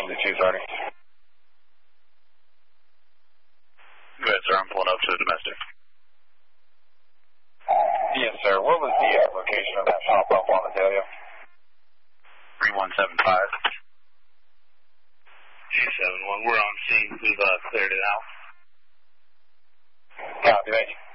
7230. Go ahead, sir. I'm pulling up to the domestic. Yes, sir. What was the location of that shop up on Azalea? 3175. G71. We're on scene. We've cleared it out. Copy, thank you.